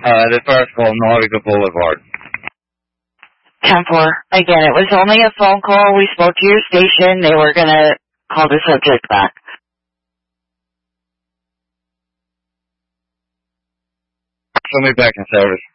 The first call, Nautical Boulevard. 10-4. Again, it was only a phone call. We spoke to your station. They were going to call the subject back. Show me back in service.